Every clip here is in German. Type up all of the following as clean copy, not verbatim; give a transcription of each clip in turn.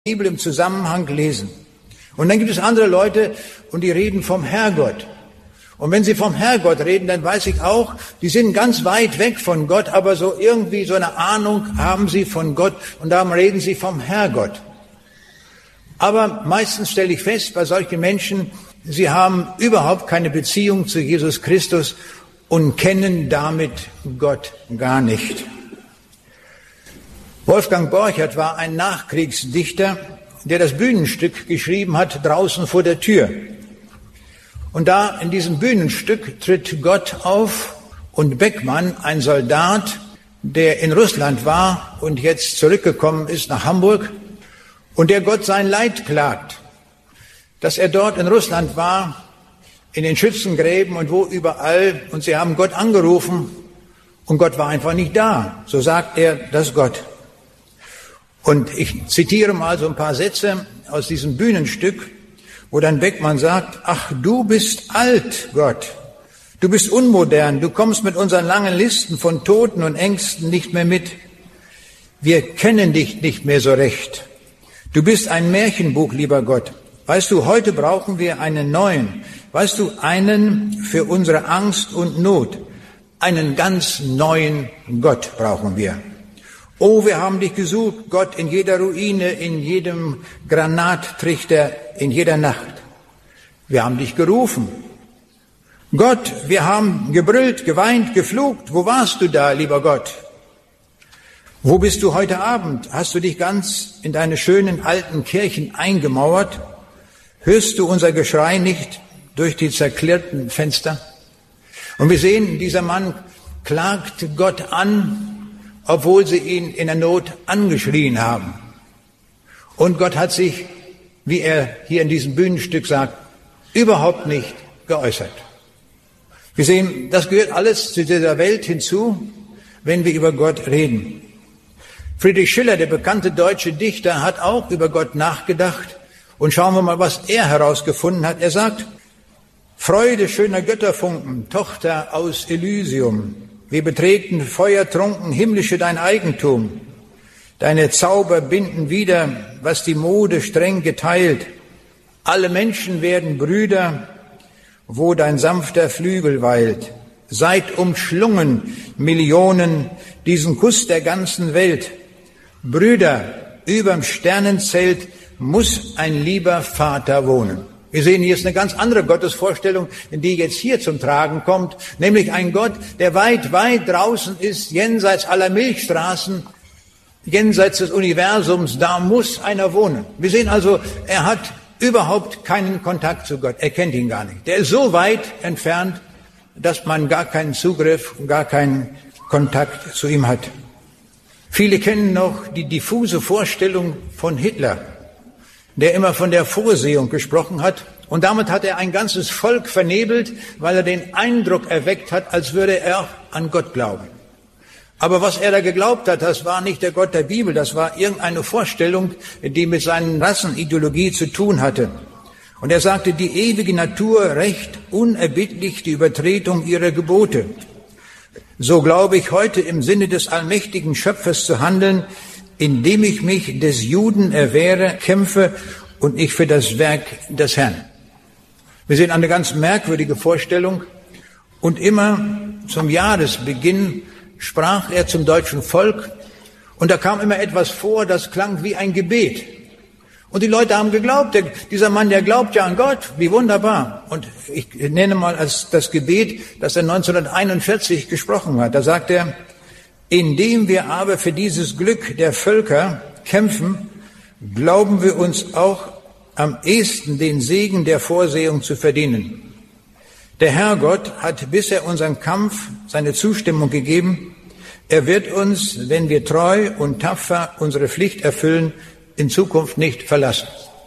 Bibel im Zusammenhang lesen. Und dann gibt es andere Leute, und die reden vom Herrgott. Und wenn sie vom Herrgott reden, dann weiß ich auch, die sind ganz weit weg von Gott, aber so irgendwie so eine Ahnung haben sie von Gott, und darum reden sie vom Herrgott. Aber meistens stelle ich fest, bei solchen Menschen, sie haben überhaupt keine Beziehung zu Jesus Christus und kennen damit Gott gar nicht. Wolfgang Borchert war ein Nachkriegsdichter, der das Bühnenstück geschrieben hat, Draußen vor der Tür. Und da in diesem Bühnenstück tritt Gott auf und Beckmann, ein Soldat, der in Russland war und jetzt zurückgekommen ist nach Hamburg und der Gott sein Leid klagt, dass er dort in Russland war, in den Schützengräben und wo überall, und sie haben Gott angerufen und Gott war einfach nicht da. So sagt er, das Gott. Und ich zitiere mal so ein paar Sätze aus diesem Bühnenstück, wo dann Beckmann sagt, ach, du bist alt, Gott. Du bist unmodern. Du kommst mit unseren langen Listen von Toten und Ängsten nicht mehr mit. Wir kennen dich nicht mehr so recht. Du bist ein Märchenbuch, lieber Gott. Weißt du, heute brauchen wir einen neuen. Weißt du, einen für unsere Angst und Not. Einen ganz neuen Gott brauchen wir. Oh, wir haben dich gesucht, Gott, in jeder Ruine, in jedem Granattrichter, in jeder Nacht. Wir haben dich gerufen. Gott, wir haben gebrüllt, geweint, geflucht. Wo warst du da, lieber Gott? Wo bist du heute Abend? Hast du dich ganz in deine schönen alten Kirchen eingemauert? Hörst du unser Geschrei nicht durch die zerklirrten Fenster? Und wir sehen, dieser Mann klagt Gott an, obwohl sie ihn in der Not angeschrien haben. Und Gott hat sich, wie er hier in diesem Bühnenstück sagt, überhaupt nicht geäußert. Wir sehen, das gehört alles zu dieser Welt hinzu, wenn wir über Gott reden. Friedrich Schiller, der bekannte deutsche Dichter, hat auch über Gott nachgedacht. Und schauen wir mal, was er herausgefunden hat. Er sagt, Freude schöner Götterfunken, Tochter aus Elysium, wir betreten feuertrunken himmlische dein Eigentum. Deine Zauber binden wieder, was die Mode streng geteilt. Alle Menschen werden Brüder, wo dein sanfter Flügel weilt. Seid umschlungen, Millionen, diesen Kuss der ganzen Welt. Brüder, überm Sternenzelt muss ein lieber Vater wohnen. Wir sehen, hier ist eine ganz andere Gottesvorstellung, die jetzt hier zum Tragen kommt, nämlich ein Gott, der weit, weit draußen ist, jenseits aller Milchstraßen, jenseits des Universums, da muss einer wohnen. Wir sehen also, er hat überhaupt keinen Kontakt zu Gott, er kennt ihn gar nicht. Der ist so weit entfernt, dass man gar keinen Zugriff, gar keinen Kontakt zu ihm hat. Viele kennen noch die diffuse Vorstellung von Hitler, der immer von der Vorsehung gesprochen hat. Und damit hat er ein ganzes Volk vernebelt, weil er den Eindruck erweckt hat, als würde er an Gott glauben. Aber was er da geglaubt hat, das war nicht der Gott der Bibel, das war irgendeine Vorstellung, die mit seiner Rassenideologie zu tun hatte. Und er sagte, die ewige Natur rächt unerbittlich die Übertretung ihrer Gebote. So glaube ich heute im Sinne des allmächtigen Schöpfers zu handeln, indem ich mich des Juden erwehre, kämpfe und ich für das Werk des Herrn. Wir sehen eine ganz merkwürdige Vorstellung. Und immer zum Jahresbeginn sprach er zum deutschen Volk und da kam immer etwas vor, das klang wie ein Gebet. Und die Leute haben geglaubt, dieser Mann, der glaubt ja an Gott, wie wunderbar. Und ich nenne mal als das Gebet, das er 1941 gesprochen hat. Da sagt er, indem wir aber für dieses Glück der Völker kämpfen, glauben wir uns auch am ehesten den Segen der Vorsehung zu verdienen. Der Herrgott hat bisher unseren Kampf seine Zustimmung gegeben. Er wird uns, wenn wir treu und tapfer unsere Pflicht erfüllen, in Zukunft nicht verlassen.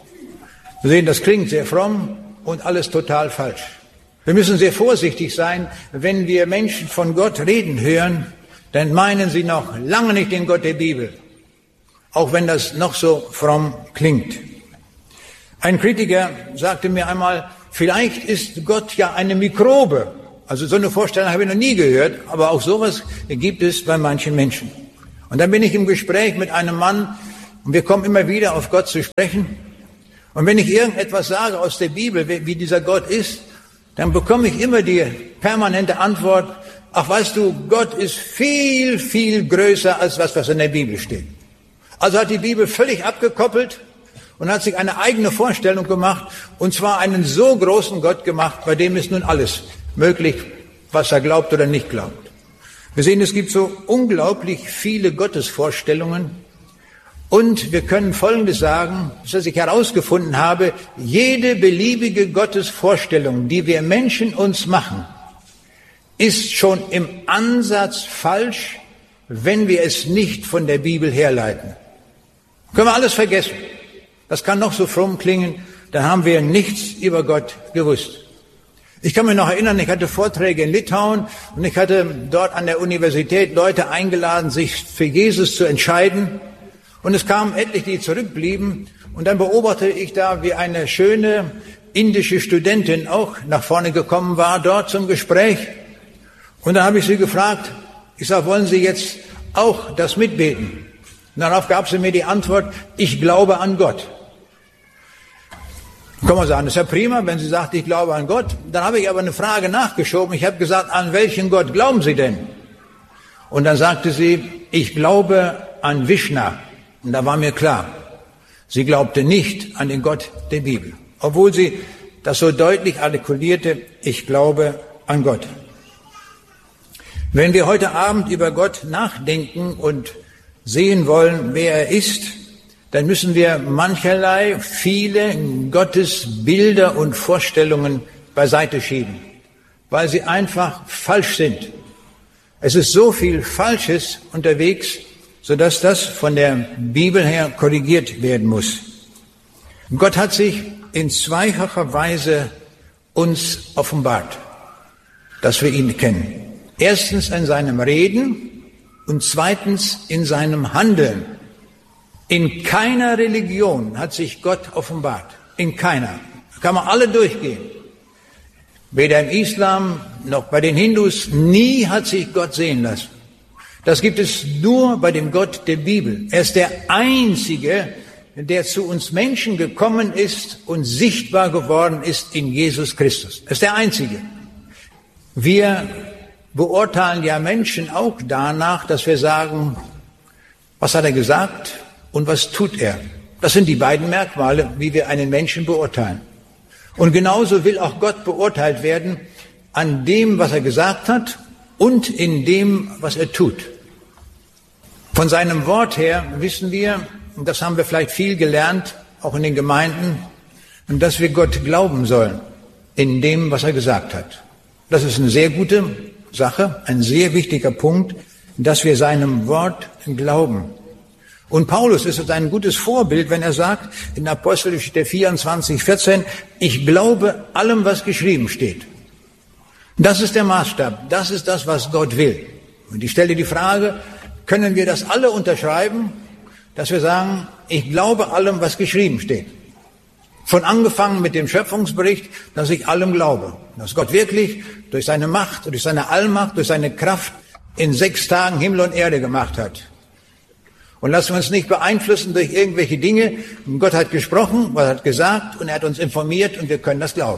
Wir sehen, das klingt sehr fromm und alles total falsch. Wir müssen sehr vorsichtig sein, wenn wir Menschen von Gott reden hören, dann meinen sie noch lange nicht den Gott der Bibel, auch wenn das noch so fromm klingt. Ein Kritiker sagte mir einmal, vielleicht ist Gott ja eine Mikrobe. Also so eine Vorstellung habe ich noch nie gehört, aber auch sowas gibt es bei manchen Menschen. Und dann bin ich im Gespräch mit einem Mann, Und wir kommen immer wieder auf Gott zu sprechen. Und wenn ich irgendetwas sage aus der Bibel, wie dieser Gott ist, dann bekomme ich immer die permanente Antwort, ach weißt du, Gott ist viel, viel größer als was in der Bibel steht. Also hat die Bibel völlig abgekoppelt und hat sich eine eigene Vorstellung gemacht, und zwar einen so großen Gott gemacht, bei dem ist nun alles möglich, was er glaubt oder nicht glaubt. Wir sehen, es gibt so unglaublich viele Gottesvorstellungen, und wir können Folgendes sagen, dass ich herausgefunden habe: Jede beliebige Gottesvorstellung, die wir Menschen uns machen, ist schon im Ansatz falsch, wenn wir es nicht von der Bibel herleiten. Können wir alles vergessen. Das kann noch so fromm klingen, dann haben wir nichts über Gott gewusst. Ich kann mich noch erinnern, ich hatte Vorträge in Litauen und ich hatte dort an der Universität Leute eingeladen, sich für Jesus zu entscheiden. Und es kamen etliche, die zurückblieben. Und dann beobachtete ich da, wie eine schöne indische Studentin auch nach vorne gekommen war, dort zum Gespräch. Und dann habe ich sie gefragt, ich sage, wollen Sie jetzt auch das mitbeten? Und darauf gab sie mir die Antwort, ich glaube an Gott. Kann man sagen, das ist ja prima, wenn sie sagt, ich glaube an Gott. Dann habe ich aber eine Frage nachgeschoben. Ich habe gesagt, an welchen Gott glauben Sie denn? Und dann sagte sie, ich glaube an Vishna. Und da war mir klar, sie glaubte nicht an den Gott der Bibel. Obwohl sie das so deutlich artikulierte, ich glaube an Gott. Wenn wir heute Abend über Gott nachdenken und sehen wollen, wer er ist, dann müssen wir mancherlei, viele Gottesbilder und Vorstellungen beiseite schieben, weil sie einfach falsch sind. Es ist so viel Falsches unterwegs, sodass das von der Bibel her korrigiert werden muss. Gott hat sich in zweifacher Weise uns offenbart, dass wir ihn kennen. Erstens in seinem Reden und zweitens in seinem Handeln. In keiner Religion hat sich Gott offenbart. In keiner. Da kann man alle durchgehen. Weder im Islam noch bei den Hindus. Nie hat sich Gott sehen lassen. Das gibt es nur bei dem Gott der Bibel. Er ist der Einzige, der zu uns Menschen gekommen ist und sichtbar geworden ist in Jesus Christus. Er ist der Einzige. Wir beurteilen ja Menschen auch danach, dass wir sagen, was hat er gesagt und was tut er? Das sind die beiden Merkmale, wie wir einen Menschen beurteilen. Und genauso will auch Gott beurteilt werden an dem, was er gesagt hat und in dem, was er tut. Von seinem Wort her wissen wir, und das haben wir vielleicht viel gelernt, auch in den Gemeinden, dass wir Gott glauben sollen in dem, was er gesagt hat. Das ist eine sehr gute Sache, ein sehr wichtiger Punkt, dass wir seinem Wort glauben. Und Paulus ist ein gutes Vorbild, wenn er sagt, in Apostelgeschichte 24,14, ich glaube allem, was geschrieben steht. Das ist der Maßstab, das ist das, was Gott will. Und ich stelle die Frage, können wir das alle unterschreiben, dass wir sagen, ich glaube allem, was geschrieben steht. Von angefangen mit dem Schöpfungsbericht, dass ich allem glaube. Dass Gott wirklich durch seine Macht, durch seine Allmacht, durch seine Kraft in 6 Tagen Himmel und Erde gemacht hat. Und lassen wir uns nicht beeinflussen durch irgendwelche Dinge. Gott hat gesprochen, er hat gesagt und er hat uns informiert und wir können das glauben.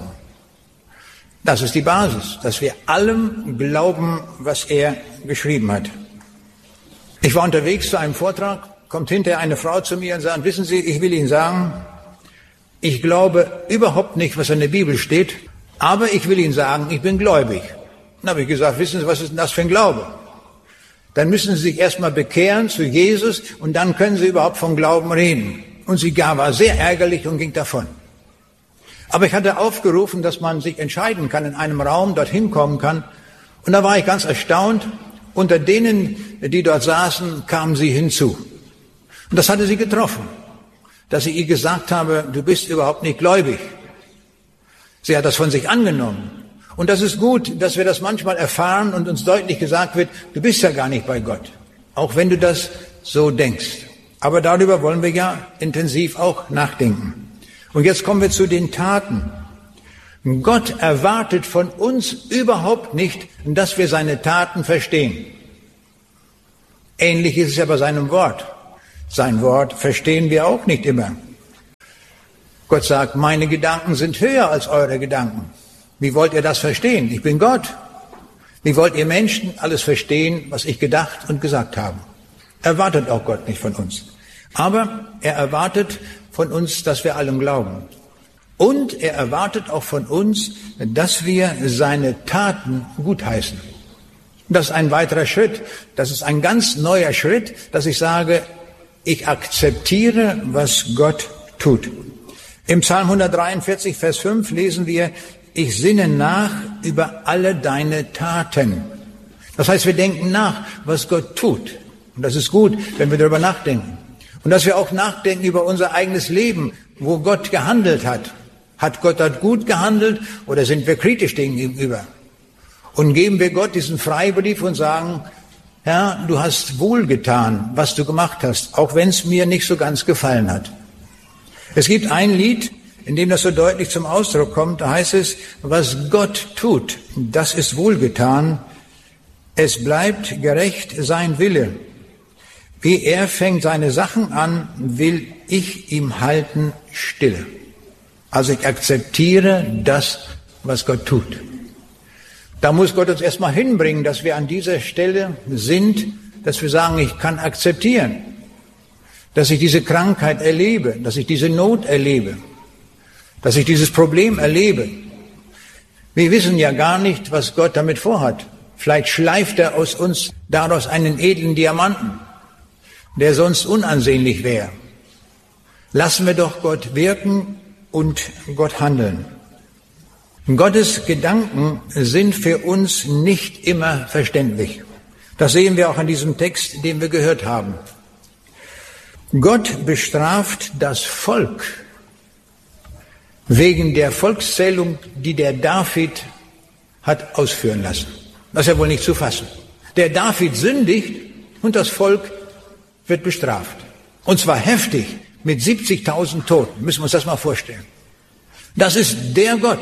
Das ist die Basis, dass wir allem glauben, was er geschrieben hat. Ich war unterwegs zu einem Vortrag, kommt hinterher eine Frau zu mir und sagt, wissen Sie, ich will Ihnen sagen, ich glaube überhaupt nicht, was in der Bibel steht, aber ich will Ihnen sagen, ich bin gläubig. Dann habe ich gesagt, wissen Sie, was ist denn das für ein Glaube? Dann müssen Sie sich erstmal bekehren zu Jesus und dann können Sie überhaupt vom Glauben reden. Und sie war sehr ärgerlich und ging davon. Aber ich hatte aufgerufen, dass man sich entscheiden kann, in einem Raum dorthin kommen kann. Und da war ich ganz erstaunt. Unter denen, die dort saßen, kamen sie hinzu. Und das hatte sie getroffen, dass ich ihr gesagt habe, du bist überhaupt nicht gläubig. Sie hat das von sich angenommen. Und das ist gut, dass wir das manchmal erfahren und uns deutlich gesagt wird, du bist ja gar nicht bei Gott. Auch wenn du das so denkst. Aber darüber wollen wir ja intensiv auch nachdenken. Und jetzt kommen wir zu den Taten. Gott erwartet von uns überhaupt nicht, dass wir seine Taten verstehen. Ähnlich ist es ja bei seinem Wort. Sein Wort verstehen wir auch nicht immer. Gott sagt, meine Gedanken sind höher als eure Gedanken. Wie wollt ihr das verstehen? Ich bin Gott. Wie wollt ihr Menschen alles verstehen, was ich gedacht und gesagt habe? Erwartet auch Gott nicht von uns. Aber er erwartet von uns, dass wir allem glauben. Und er erwartet auch von uns, dass wir seine Taten gutheißen. Das ist ein weiterer Schritt. Das ist ein ganz neuer Schritt, dass ich sage, ich akzeptiere, was Gott tut. Im Psalm 143, Vers 5 lesen wir, ich sinne nach über alle deine Taten. Das heißt, wir denken nach, was Gott tut. Und das ist gut, wenn wir darüber nachdenken. Und dass wir auch nachdenken über unser eigenes Leben, wo Gott gehandelt hat. Hat Gott dort gut gehandelt oder sind wir kritisch dem gegenüber? Und geben wir Gott diesen Freibrief und sagen, Herr, du hast wohlgetan, was du gemacht hast, auch wenn es mir nicht so ganz gefallen hat. Es gibt ein Lied, in dem das so deutlich zum Ausdruck kommt, da heißt es, was Gott tut, das ist wohlgetan, es bleibt gerecht sein Wille. Wie er fängt seine Sachen an, will ich ihm halten stille. Also ich akzeptiere das, was Gott tut. Da muss Gott uns erstmal hinbringen, dass wir an dieser Stelle sind, dass wir sagen, ich kann akzeptieren, dass ich diese Krankheit erlebe, dass ich diese Not erlebe, dass ich dieses Problem erlebe. Wir wissen ja gar nicht, was Gott damit vorhat. Vielleicht schleift er aus uns daraus einen edlen Diamanten, der sonst unansehnlich wäre. Lassen wir doch Gott wirken und Gott handeln. Gottes Gedanken sind für uns nicht immer verständlich. Das sehen wir auch an diesem Text, den wir gehört haben. Gott bestraft das Volk wegen der Volkszählung, die der David hat ausführen lassen. Das ist ja wohl nicht zu fassen. Der David sündigt und das Volk wird bestraft. Und zwar heftig mit 70.000 Toten. Müssen wir uns das mal vorstellen. Das ist der Gott,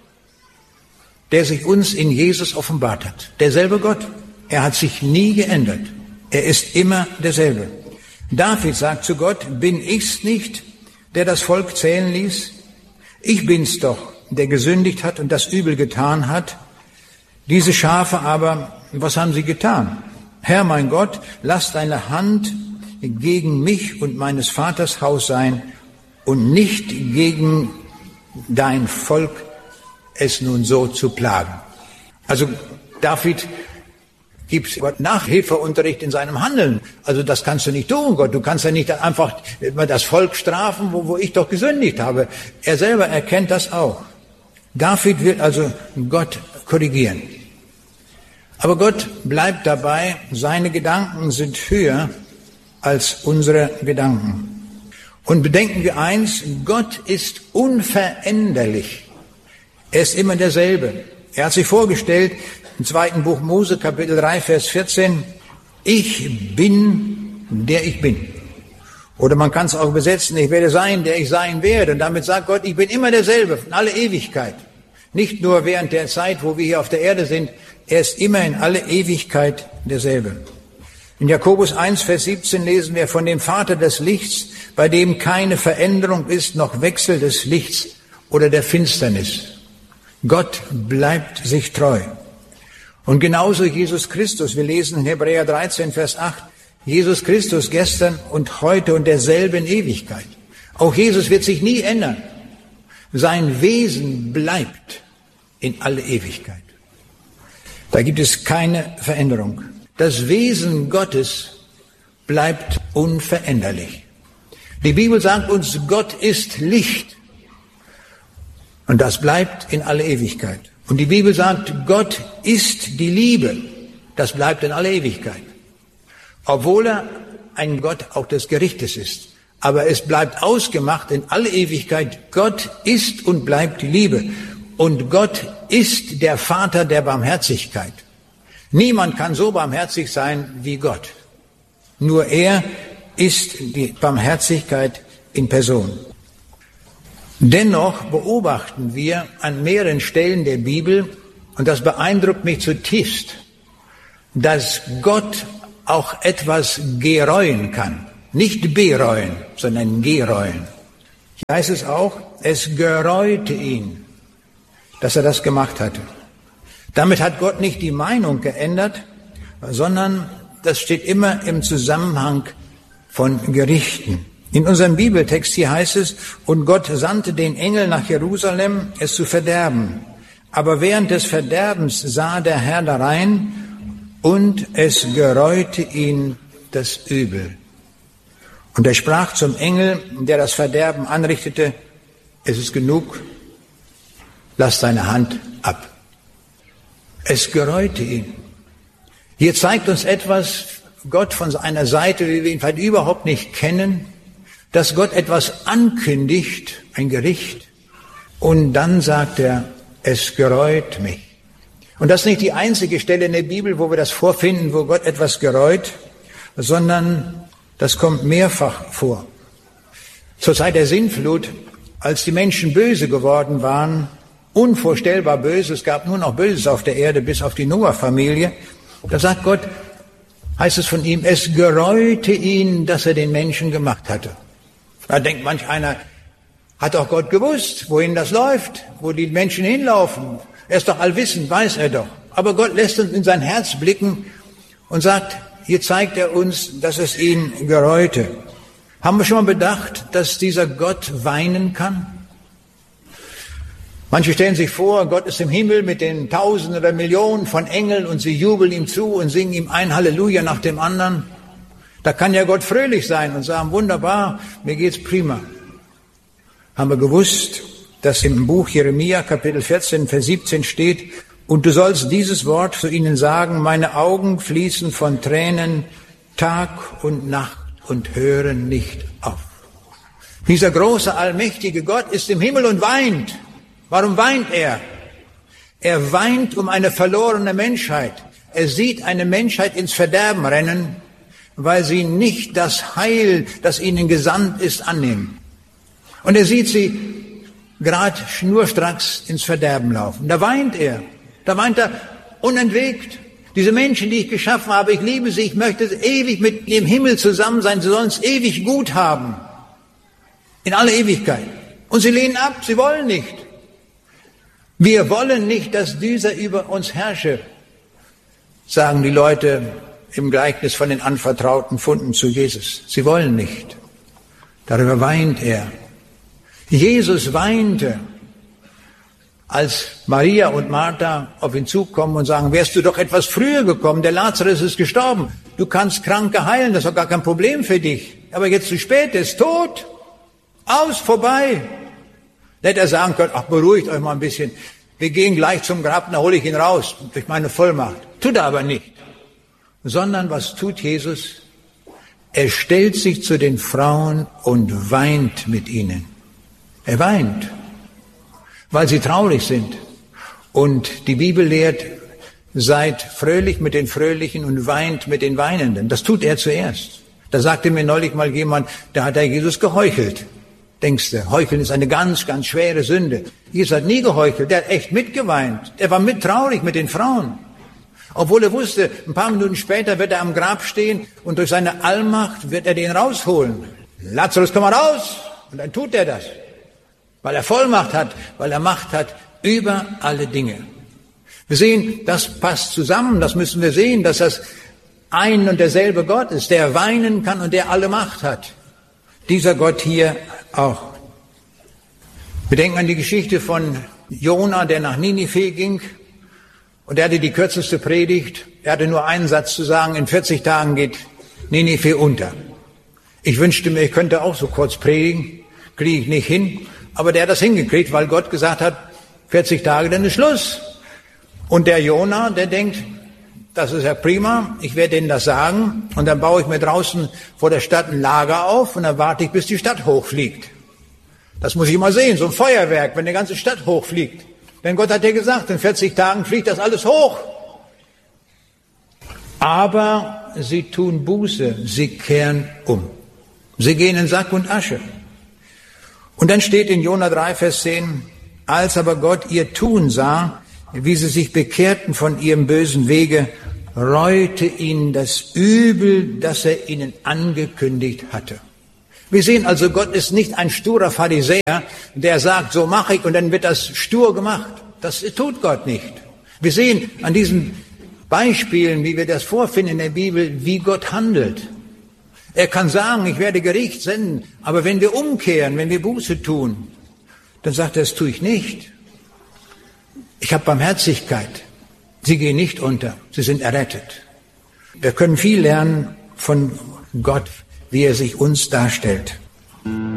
der sich uns in Jesus offenbart hat. Derselbe Gott. Er hat sich nie geändert. Er ist immer derselbe. David sagt zu Gott, bin ich's nicht, der das Volk zählen ließ? Ich bin's doch, der gesündigt hat und das Übel getan hat. Diese Schafe aber, was haben sie getan? Herr mein Gott, lass deine Hand gegen mich und meines Vaters Haus sein und nicht gegen dein Volk es nun so zu plagen. Also David gibt Gott Nachhilfeunterricht in seinem Handeln. Also das kannst du nicht tun, Gott. Du kannst ja nicht einfach das Volk strafen, wo ich doch gesündigt habe. Er selber erkennt das auch. David will also Gott korrigieren. Aber Gott bleibt dabei, seine Gedanken sind höher als unsere Gedanken. Und bedenken wir eins, Gott ist unveränderlich. Er ist immer derselbe. Er hat sich vorgestellt, im 2. Buch Mose, Kapitel 3, Vers 14, ich bin, der ich bin. Oder man kann es auch übersetzen, ich werde sein, der ich sein werde. Und damit sagt Gott, ich bin immer derselbe, in alle Ewigkeit. Nicht nur während der Zeit, wo wir hier auf der Erde sind, er ist immer in alle Ewigkeit derselbe. In Jakobus 1, Vers 17 lesen wir von dem Vater des Lichts, bei dem keine Veränderung ist, noch Wechsel des Lichts oder der Finsternis. Gott bleibt sich treu. Und genauso Jesus Christus, wir lesen in Hebräer 13, Vers 8, Jesus Christus gestern und heute und derselben Ewigkeit. Auch Jesus wird sich nie ändern. Sein Wesen bleibt in alle Ewigkeit. Da gibt es keine Veränderung. Das Wesen Gottes bleibt unveränderlich. Die Bibel sagt uns, Gott ist Licht. Und das bleibt in alle Ewigkeit. Und die Bibel sagt, Gott ist die Liebe. Das bleibt in alle Ewigkeit. Obwohl er ein Gott auch des Gerichtes ist. Aber es bleibt ausgemacht in alle Ewigkeit. Gott ist und bleibt die Liebe. Und Gott ist der Vater der Barmherzigkeit. Niemand kann so barmherzig sein wie Gott. Nur er ist die Barmherzigkeit in Person. Dennoch beobachten wir an mehreren Stellen der Bibel, und das beeindruckt mich zutiefst, dass Gott auch etwas gereuen kann. Nicht bereuen, sondern gereuen. Hier heißt es auch, es gereute ihn, dass er das gemacht hatte. Damit hat Gott nicht die Meinung geändert, sondern das steht immer im Zusammenhang von Gerichten. In unserem Bibeltext hier heißt es, und Gott sandte den Engel nach Jerusalem, es zu verderben. Aber während des Verderbens sah der Herr darein, und es gereute ihn das Übel. Und er sprach zum Engel, der das Verderben anrichtete, es ist genug, lass deine Hand ab. Es gereute ihn. Hier zeigt uns etwas, Gott von seiner Seite, wie wir ihn vielleicht überhaupt nicht kennen, dass Gott etwas ankündigt, ein Gericht, und dann sagt er, es gereut mich. Und das ist nicht die einzige Stelle in der Bibel, wo wir das vorfinden, wo Gott etwas gereut, sondern das kommt mehrfach vor. Zur Zeit der Sintflut, als die Menschen böse geworden waren, unvorstellbar böse, es gab nur noch Böses auf der Erde, bis auf die Noah-Familie, da sagt Gott, heißt es von ihm, es gereute ihn, dass er den Menschen gemacht hatte. Da denkt manch einer, hat doch Gott gewusst, wohin das läuft, wo die Menschen hinlaufen. Er ist doch allwissend, weiß er doch. Aber Gott lässt uns in sein Herz blicken und sagt, hier zeigt er uns, dass es ihn gereute. Haben wir schon mal bedacht, dass dieser Gott weinen kann? Manche stellen sich vor, Gott ist im Himmel mit den Tausenden oder Millionen von Engeln und sie jubeln ihm zu und singen ihm ein Halleluja nach dem anderen. Da kann ja Gott fröhlich sein und sagen, wunderbar, mir geht's prima. Haben wir gewusst, dass im Buch Jeremia, Kapitel 14, Vers 17 steht, und du sollst dieses Wort zu ihnen sagen, meine Augen fließen von Tränen Tag und Nacht und hören nicht auf. Dieser große, allmächtige Gott ist im Himmel und weint. Warum weint er? Er weint um eine verlorene Menschheit. Er sieht eine Menschheit ins Verderben rennen, weil sie nicht das Heil, das ihnen gesandt ist, annehmen. Und er sieht sie gerade schnurstracks ins Verderben laufen. Da weint er unentwegt. Diese Menschen, die ich geschaffen habe, ich liebe sie, ich möchte ewig mit dem Himmel zusammen sein, sie sollen es ewig gut haben. In alle Ewigkeit. Und sie lehnen ab, sie wollen nicht. Wir wollen nicht, dass dieser über uns herrsche, sagen die Leute im Gleichnis von den anvertrauten Funden zu Jesus. Sie wollen nicht. Darüber weint er. Jesus weinte, als Maria und Martha auf ihn zukommen und sagen, wärst du doch etwas früher gekommen, der Lazarus ist gestorben, du kannst Kranke heilen, das ist doch gar kein Problem für dich. Aber jetzt zu spät, er ist tot, aus, vorbei. Da hätte er sagen können, ach, beruhigt euch mal ein bisschen, wir gehen gleich zum Grab, dann hole ich ihn raus, durch meine Vollmacht. Tut er aber nicht. Sondern was tut Jesus? Er stellt sich zu den Frauen und weint mit ihnen. Er weint, weil sie traurig sind. Und die Bibel lehrt, seid fröhlich mit den Fröhlichen und weint mit den Weinenden. Das tut er zuerst. Da sagte mir neulich mal jemand, da hat er Jesus geheuchelt. Denkst du, heucheln ist eine ganz, ganz schwere Sünde. Jesus hat nie geheuchelt, der hat echt mitgeweint. Er war traurig mit den Frauen. Obwohl er wusste, ein paar Minuten später wird er am Grab stehen und durch seine Allmacht wird er den rausholen. Lazarus, komm mal raus! Und dann tut er das. Weil er Vollmacht hat, weil er Macht hat über alle Dinge. Wir sehen, das passt zusammen, das müssen wir sehen, dass das ein und derselbe Gott ist, der weinen kann und der alle Macht hat. Dieser Gott hier auch. Wir denken an die Geschichte von Jona, der nach Ninive ging und er hatte die kürzeste Predigt. Er hatte nur einen Satz zu sagen, in 40 Tagen geht Ninive unter. Ich wünschte mir, ich könnte auch so kurz predigen, kriege ich nicht hin. Aber der hat das hingekriegt, weil Gott gesagt hat, 40 Tage, dann ist Schluss. Und der Jona, der denkt, das ist ja prima, ich werde denen das sagen und dann baue ich mir draußen vor der Stadt ein Lager auf und dann warte ich, bis die Stadt hochfliegt. Das muss ich mal sehen, so ein Feuerwerk, wenn die ganze Stadt hochfliegt. Denn Gott hat ja gesagt, in 40 Tagen fliegt das alles hoch. Aber sie tun Buße, sie kehren um. Sie gehen in Sack und Asche. Und dann steht in Jona 3, Vers 10, als aber Gott ihr Tun sah, wie sie sich bekehrten von ihrem bösen Wege, reute ihn das Übel, das er ihnen angekündigt hatte. Wir sehen also, Gott ist nicht ein sturer Pharisäer, der sagt, so mache ich und dann wird das stur gemacht. Das tut Gott nicht. Wir sehen an diesen Beispielen, wie wir das vorfinden in der Bibel, wie Gott handelt. Er kann sagen, ich werde Gericht senden, aber wenn wir umkehren, wenn wir Buße tun, dann sagt er, das tue ich nicht. Ich habe Barmherzigkeit. Sie gehen nicht unter, sie sind errettet. Wir können viel lernen von Gott, wie er sich uns darstellt.